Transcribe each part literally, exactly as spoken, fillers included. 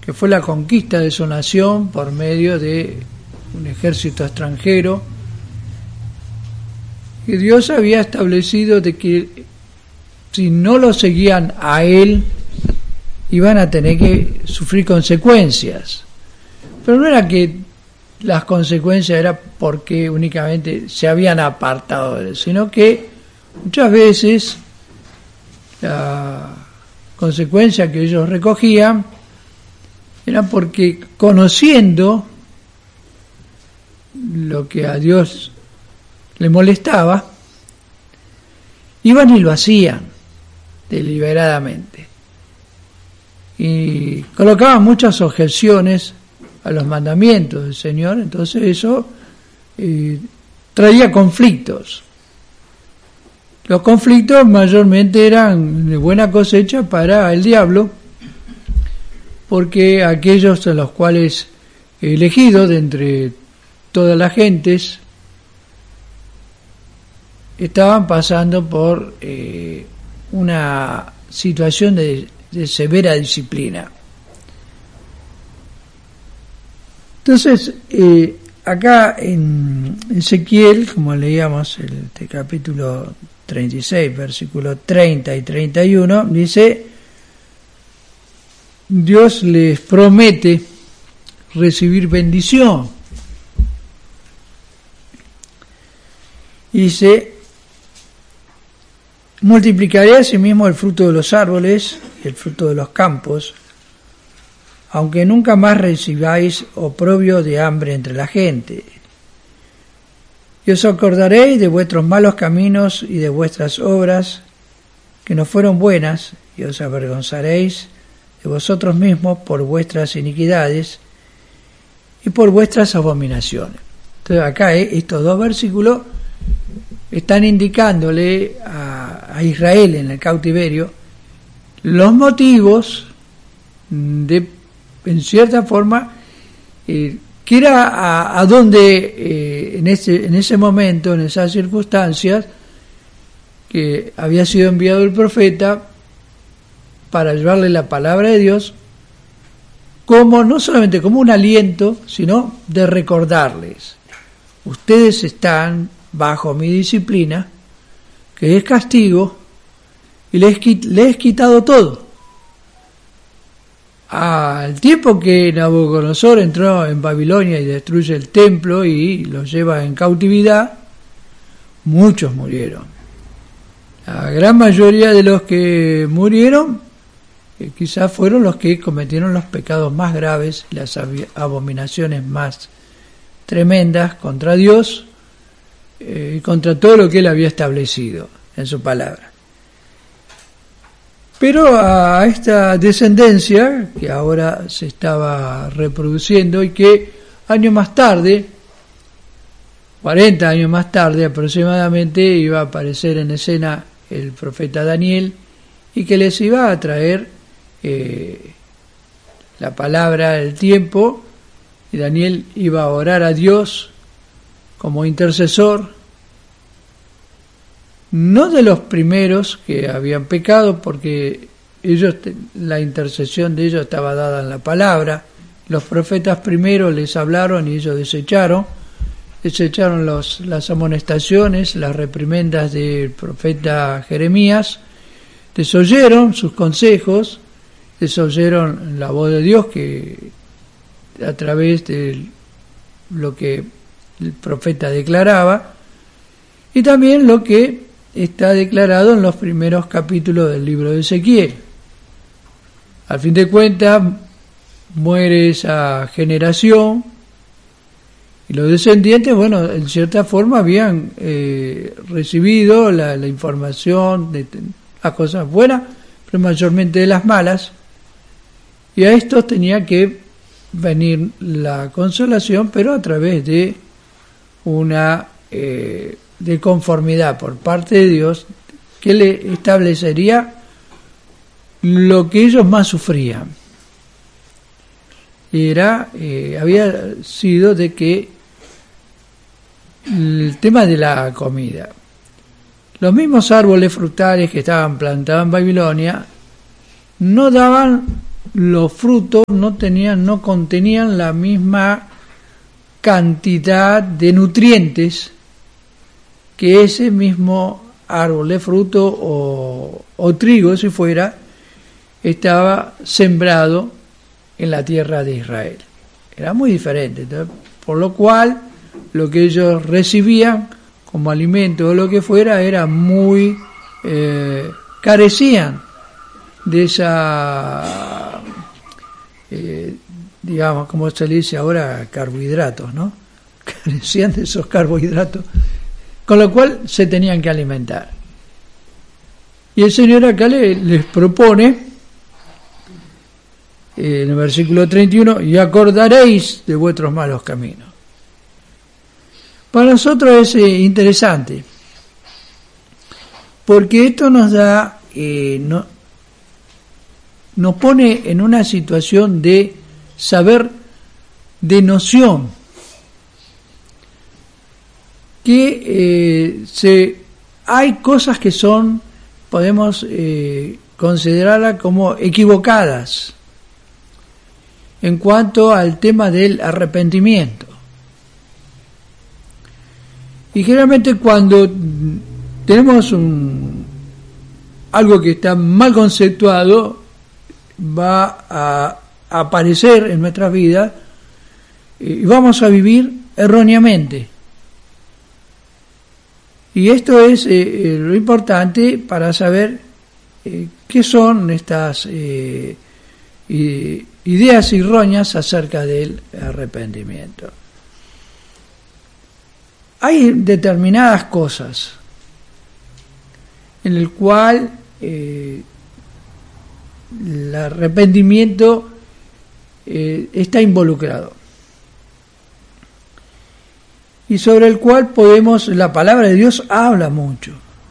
que fue la conquista de su nación por medio de un ejército extranjero, y Dios había establecido de que si no lo seguían a él, iban a tener que sufrir consecuencias. Pero no era que las consecuencias era porque únicamente se habían apartado de él, sino que muchas veces la consecuencia que ellos recogían era porque, conociendo lo que a Dios le molestaba, iban y lo hacían deliberadamente y colocaban muchas objeciones a los mandamientos del Señor. Entonces eso eh, traía conflictos. Los conflictos mayormente eran de buena cosecha para el diablo, porque aquellos en los cuales elegidos de entre todas las gentes estaban pasando por eh, una situación de, de severa disciplina. Entonces, eh, acá en Ezequiel, como leíamos el este capítulo treinta y seis, versículos treinta y treinta y uno, dice: Dios les promete recibir bendición. Dice: multiplicaré asimismo el fruto de los árboles y el fruto de los campos, aunque nunca más recibáis oprobio de hambre entre la gente. Y os acordaréis de vuestros malos caminos y de vuestras obras que no fueron buenas, y os avergonzaréis de vosotros mismos por vuestras iniquidades y por vuestras abominaciones. Entonces acá eh, estos dos versículos están indicándole a, a Israel en el cautiverio los motivos de, en cierta forma, eh, que era a, a donde eh, en ese en ese momento, en esas circunstancias, que había sido enviado el profeta para llevarle la palabra de Dios, como no solamente como un aliento, sino de recordarles: ustedes están bajo mi disciplina, que es castigo, y les, les he quitado todo. Al tiempo que Nabucodonosor entró en Babilonia y destruye el templo y los lleva en cautividad, muchos murieron. La gran mayoría de los que murieron eh, quizás fueron los que cometieron los pecados más graves, las abominaciones más tremendas contra Dios eh, y contra todo lo que Él había establecido en su palabra. Pero a esta descendencia que ahora se estaba reproduciendo y que años más tarde, cuarenta años más tarde aproximadamente, iba a aparecer en escena el profeta Daniel y que les iba a traer eh, la palabra del tiempo, y Daniel iba a orar a Dios como intercesor, no de los primeros que habían pecado, porque ellos, la intercesión de ellos estaba dada en la palabra. Los profetas primero les hablaron y ellos desecharon, desecharon los, las amonestaciones, las reprimendas del profeta Jeremías, desoyeron sus consejos, desoyeron la voz de Dios que a través de lo que el profeta declaraba, y también lo que está declarado en los primeros capítulos del libro de Ezequiel. Al fin de cuentas, muere esa generación y los descendientes, bueno, en cierta forma habían eh, recibido la, la información de las cosas buenas, pero mayormente de las malas, y a estos tenía que venir la consolación, pero a través de una eh, de conformidad por parte de Dios, que le establecería lo que ellos más sufrían. Era eh, había sido de que el tema de la comida, los mismos árboles frutales que estaban plantados en Babilonia no daban los frutos no tenían, no contenían la misma cantidad de nutrientes que ese mismo árbol de fruto o, o trigo, si fuera, estaba sembrado en la tierra de Israel. Era muy diferente. Entonces, por lo cual, lo que ellos recibían como alimento o lo que fuera, era muy, eh, carecían de esa, eh, digamos, como se le dice ahora, carbohidratos, ¿no? Carecían de esos carbohidratos, con lo cual se tenían que alimentar. Y el Señor acá le, les propone, eh, en el versículo treinta y uno, y acordaréis de vuestros malos caminos. Para nosotros es eh, interesante, porque esto nos da, eh, no, nos pone en una situación de saber, de noción, que eh, se, hay cosas que son, podemos eh, considerarlas como equivocadas en cuanto al tema del arrepentimiento. Y generalmente cuando tenemos un, algo que está mal conceptuado, va a aparecer en nuestras vidas y vamos a vivir erróneamente. Y esto es eh, lo importante para saber eh, qué son estas eh, ideas erróneas acerca del arrepentimiento. Hay determinadas cosas en el cual eh, el arrepentimiento eh, está involucrado y sobre el cual podemos, la palabra de Dios habla mucho.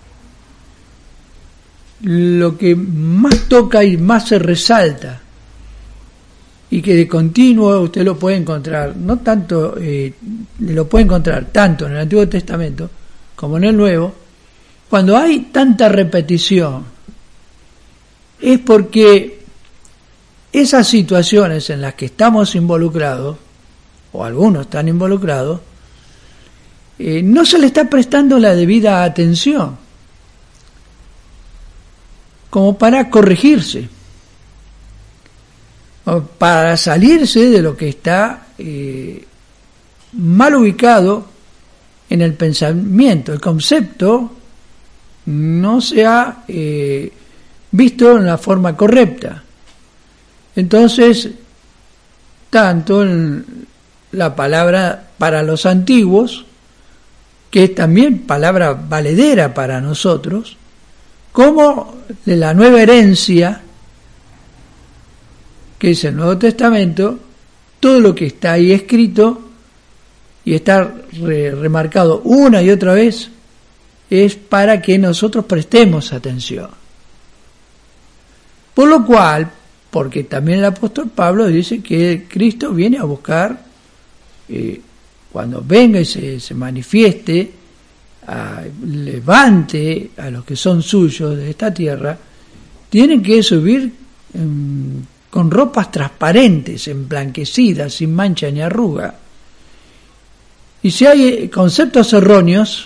Lo que más toca y más se resalta y que de continuo usted lo puede encontrar, no tanto, eh, lo puede encontrar tanto en el Antiguo Testamento como en el Nuevo, cuando hay tanta repetición, es porque esas situaciones en las que estamos involucrados, o algunos están involucrados, eh, no se le está prestando la debida atención, como para corregirse, para salirse de lo que está eh, mal ubicado en el pensamiento. El concepto no se ha eh, visto en la forma correcta. Entonces, tanto en la palabra para los antiguos, que es también palabra valedera para nosotros, como de la nueva herencia, que es el Nuevo Testamento, todo lo que está ahí escrito y está re- remarcado una y otra vez es para que nosotros prestemos atención. Por lo cual, porque también el apóstol Pablo dice que Cristo viene a buscar, eh, cuando venga y se, se manifieste, a, levante a los que son suyos de esta tierra, tienen que subir en, con ropas transparentes, emblanquecidas, sin mancha ni arruga. Y si hay conceptos erróneos,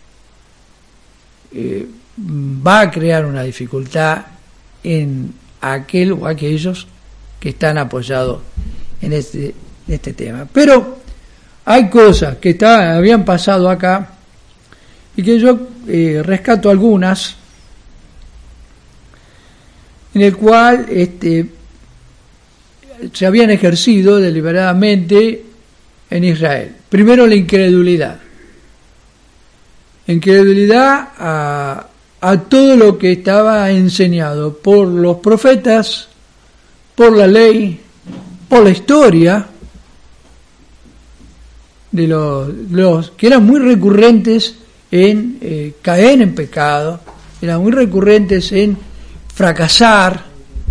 eh, va a crear una dificultad en aquel o aquellos que están apoyados en este, este tema. Pero hay cosas que está, habían pasado acá y que yo eh, rescato algunas, en el cual este, se habían ejercido deliberadamente en Israel. Primero, la incredulidad. Incredulidad a, a todo lo que estaba enseñado por los profetas, por la ley, por la historia, de los, los que eran muy recurrentes en eh, caer en pecado, eran muy recurrentes en fracasar,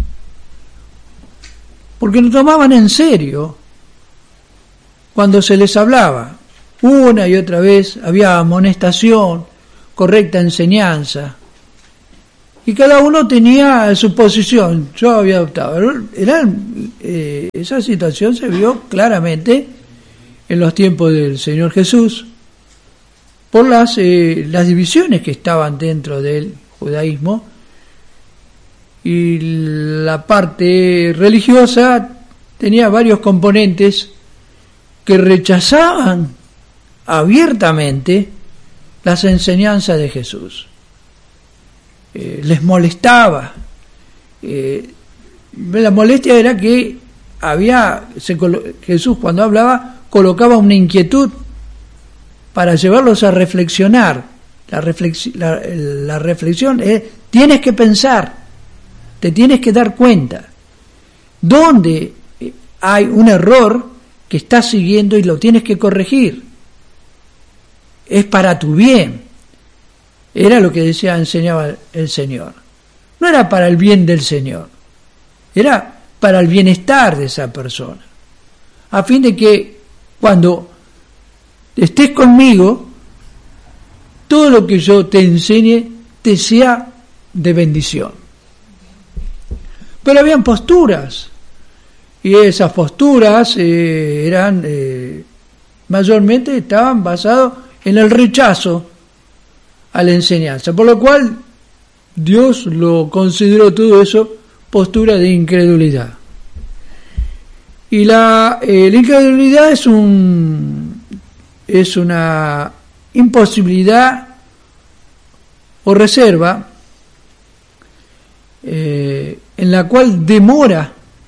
porque no tomaban en serio cuando se les hablaba. Una y otra vez había amonestación, correcta enseñanza, y cada uno tenía su posición. Yo había adoptado. Era, eh, esa situación se vio claramente en los tiempos del Señor Jesús por las, eh, las divisiones que estaban dentro del judaísmo, y la parte religiosa tenía varios componentes que rechazaban abiertamente las enseñanzas de Jesús. Eh, les molestaba. Eh, la molestia era que había se colo- Jesús, cuando hablaba, colocaba una inquietud para llevarlos a reflexionar. La, reflex- la, la reflexión es: tienes que pensar, te tienes que dar cuenta dónde hay un error que estás siguiendo y lo tienes que corregir. Es para tu bien. Era lo que decía, enseñaba el Señor. No era para el bien del Señor, era para el bienestar de esa persona, a fin de que cuando estés conmigo, todo lo que yo te enseñe te sea de bendición. Pero habían posturas, y esas posturas eh, eran eh, mayormente estaban basadas en el rechazo a la enseñanza, por lo cual Dios lo consideró todo eso postura de incredulidad. Y la, eh, la incredulidad es un es una imposibilidad o reserva eh, en la cual demora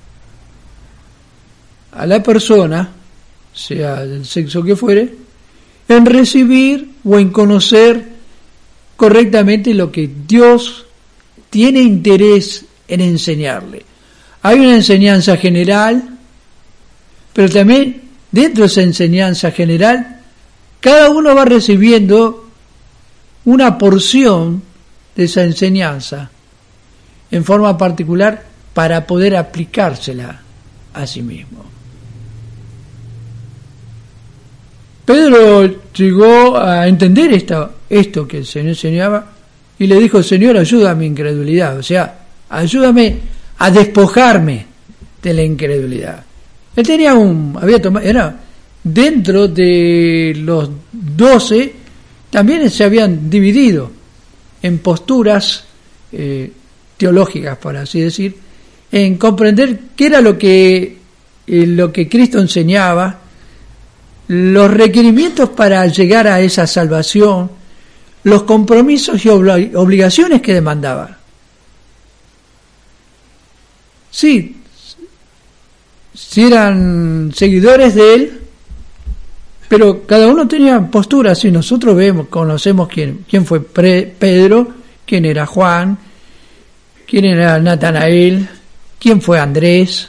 a la persona, sea del sexo que fuere, en recibir o en conocer correctamente lo que Dios tiene interés en enseñarle. Hay una enseñanza general, pero también dentro de esa enseñanza general, cada uno va recibiendo una porción de esa enseñanza en forma particular para poder aplicársela a sí mismo. Pedro llegó a entender esto, esto que el Señor enseñaba, y le dijo: Señor, ayuda a mi incredulidad, o sea, ayúdame a despojarme de la incredulidad. Él tenía un, había tomado, era dentro de los doce, también se habían dividido en posturas eh, teológicas, por así decir, en comprender qué era lo que, eh, lo que Cristo enseñaba, los requerimientos para llegar a esa salvación, los compromisos y obligaciones que demandaba. Sí, si eran seguidores de él, pero cada uno tenía posturas, y nosotros vemos, conocemos quién, quién fue Pedro, quién era Juan, quién era Natanael, quién fue Andrés,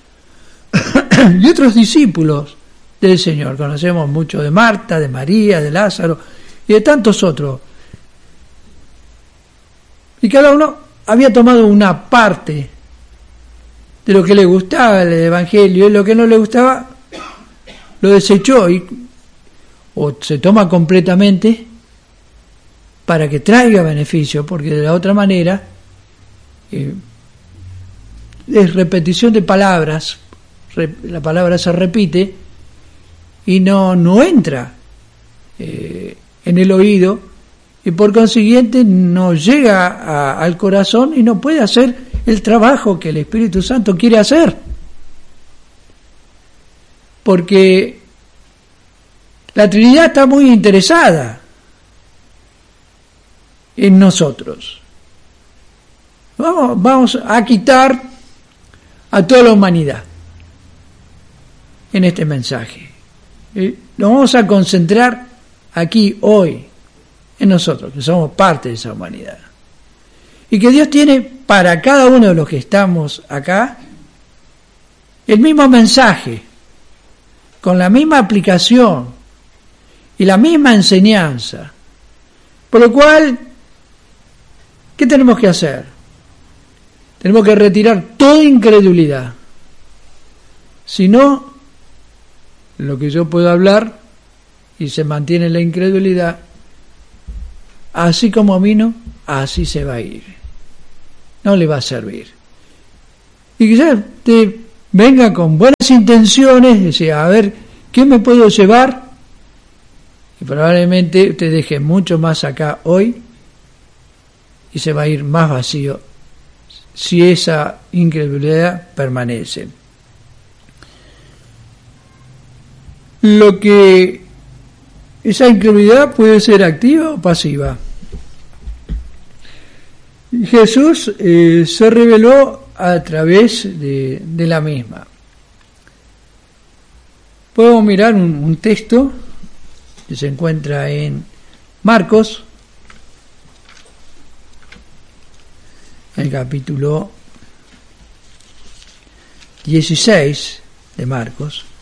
y otros discípulos del Señor. Conocemos mucho de Marta, de María, de Lázaro y de tantos otros. Y cada uno había tomado una parte de lo que le gustaba el Evangelio, y lo que no le gustaba lo desechó, y o se toma completamente para que traiga beneficio, porque de la otra manera eh, es repetición de palabras, re, la palabra se repite y no, no entra eh, en el oído, y por consiguiente no llega a, al corazón y no puede hacer el trabajo que el Espíritu Santo quiere hacer. Porque la Trinidad está muy interesada en nosotros. Vamos, vamos a quitar a toda la humanidad en este mensaje. Nos vamos a concentrar aquí, hoy, en nosotros, que somos parte de esa humanidad. Y que Dios tiene para cada uno de los que estamos acá el mismo mensaje, con la misma aplicación y la misma enseñanza. Por lo cual, ¿qué tenemos que hacer? Tenemos que retirar toda incredulidad. Si no, lo que yo puedo hablar y se mantiene la incredulidad, así como vino, así se va a ir. no le va a servir. Y quizás te venga con buenas intenciones, decía, a ver, ¿qué me puedo llevar? Y probablemente te deje mucho más acá hoy y se va a ir más vacío si esa incredulidad permanece. Lo que esa incredulidad puede ser activa o pasiva. Jesús eh, se reveló a través de, de la misma. Podemos mirar un, un texto que se encuentra en Marcos, el capítulo dieciséis de Marcos.